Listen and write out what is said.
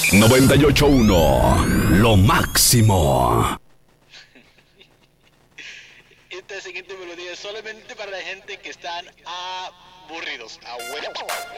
98.1, lo máximo. Esta siguiente melodía es solamente para la gente que están aburridos. A huevo.